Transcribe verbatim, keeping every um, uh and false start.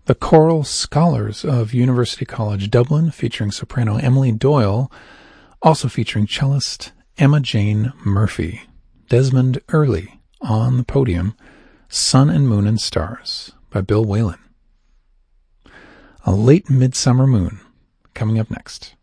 The Choral Scholars of University College Dublin, featuring soprano Emily Doyle, also featuring cellist Emma Jane Murphy. Desmond Early on the podium, Sun and Moon and Stars by Bill Whalen. A Late Midsummer Moon, coming up next.